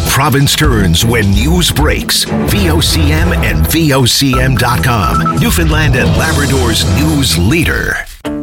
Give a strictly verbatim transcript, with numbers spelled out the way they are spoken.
The province turns when news breaks. V O C M and V O C M dot com. Newfoundland and Labrador's news leader.